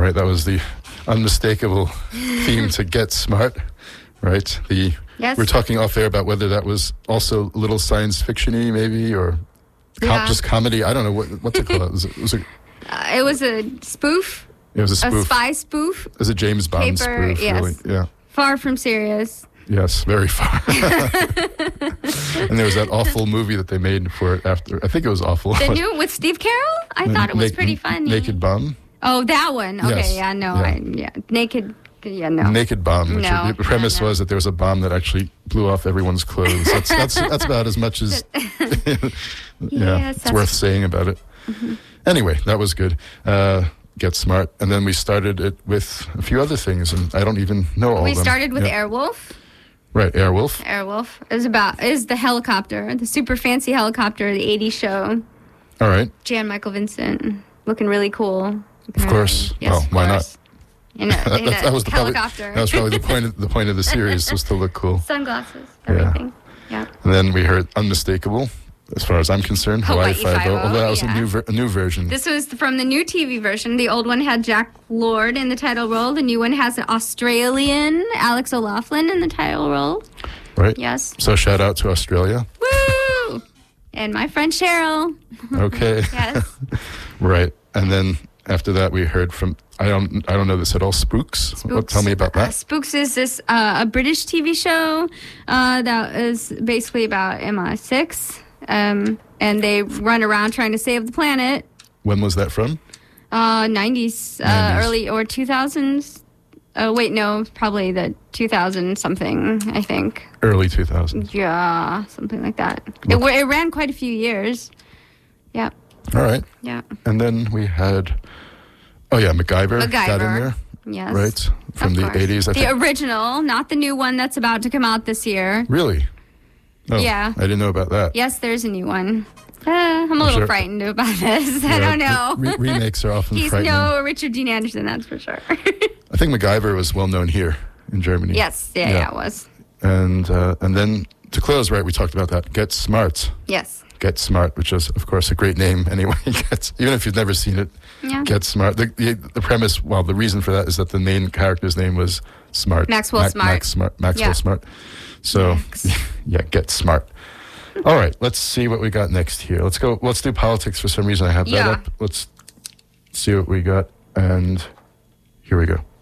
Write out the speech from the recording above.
right, that was the unmistakable theme to Get Smart, right? Yes. We're talking off air about whether that was also a little science fiction-y maybe, or just comedy. I don't know what to call it. It was a spoof. It was a spoof. A spy spoof. It was a James Bond spoof, yes. really. Yeah. Far from serious. Yes, very far. And there was that awful movie that they made for it after. I think it was awful. The new with Steve Carell? I thought it was pretty funny. Naked Bomb? Oh, that one. Okay, Yes. yeah, no. Yeah. Naked, no. Naked Bomb. Which the premise was that there was a bomb that actually blew off everyone's clothes. That's about as much as it's worth saying about it. Mm-hmm. Anyway, that was good. Get Smart. And then we started it with a few other things, and I don't even know all of them. We started with Airwolf. Right, Airwolf. Airwolf is the helicopter, the super fancy helicopter, the 80s show. All right. Jan Michael Vincent, looking really cool. Of course. Yes, well, why not? In a that was helicopter. That was probably the point of the series, was to look cool. Sunglasses, everything. Yeah. And then we heard Unmistakable, as far as I'm concerned, Hawaii Five-0, although that was a new version. This was from the new TV version. The old one had Jack Lord in the title role. The new one has an Australian, Alex O'Loughlin, in the title role. Right. Yes. So shout out to Australia. Woo! And my friend Cheryl. Okay. Yes. Right. And then after that, we heard from, I don't know this at all, Spooks. Tell me about that. Spooks is this a British TV show that is basically about MI6. And they run around trying to save the planet. When was that from? 90s, early or 2000s. Wait, no, probably the 2000 something, I think. Early 2000s. Yeah, something like that. It ran quite a few years. Yeah. All right. Yeah. And then we had, MacGyver got in there. Yes. Right? From the 80s, I think. The original, not the new one that's about to come out this year. Really? Oh, yeah. I didn't know about that. Yes, there's a new one. I'm a little frightened about this. I don't know. Remakes are often frightening. He's no Richard Dean Anderson, that's for sure. I think MacGyver was well known here in Germany. Yes, yeah, it was. And then to close, right, we talked about that. Get Smart. Yes. Get Smart, which is, of course, a great name anyway. Even if you've never seen it, Get Smart. The premise, the reason for that is that the main character's name was Smart. Maxwell Smart. Maxwell Smart. So, Get Smart. All right, let's see what we got next here. Let's do politics. For some reason, I have that up. Let's see what we got. And here we go.